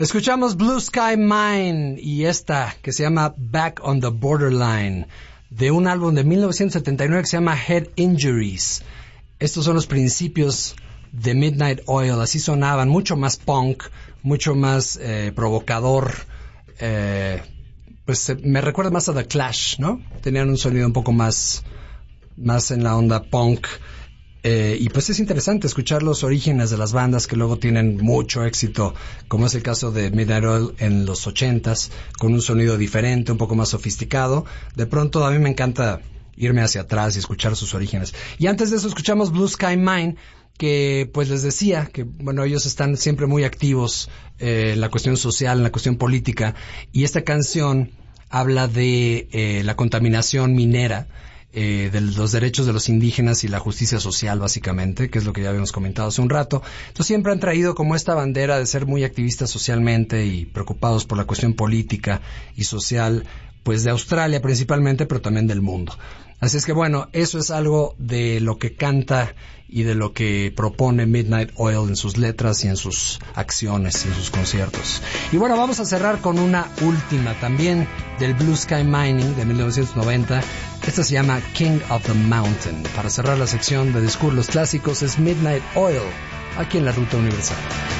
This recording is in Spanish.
Escuchamos Blue Sky Mine y esta que se llama Back on the Borderline, de un álbum de 1979 que se llama Head Injuries. Estos son los principios de Midnight Oil, así sonaban, mucho más punk, mucho más provocador, pues me recuerda más a The Clash, ¿no? Tenían un sonido un poco más en la onda punk. Y pues es interesante escuchar los orígenes de las bandas que luego tienen mucho éxito, como es el caso de Midnight Oil en los 80s, con un sonido diferente, un poco más sofisticado. De pronto a mí me encanta irme hacia atrás y escuchar sus orígenes. Y antes de eso escuchamos Blue Sky Mine, que pues les decía que, bueno, ellos están siempre muy activos en la cuestión social, en la cuestión política, y esta canción habla de la contaminación minera, de los derechos de los indígenas y la justicia social, básicamente, que es lo que ya habíamos comentado hace un rato. Entonces siempre han traído como esta bandera de ser muy activistas socialmente y preocupados por la cuestión política y social, pues de Australia principalmente, pero también del mundo. Así es que bueno, eso es algo de lo que canta y de lo que propone Midnight Oil en sus letras y en sus acciones y en sus conciertos. Y bueno, vamos a cerrar con una última también del Blue Sky Mining de 1990. Esta se llama King of the Mountain. Para cerrar la sección de Discursos Clásicos es Midnight Oil, aquí en la Ruta Universal.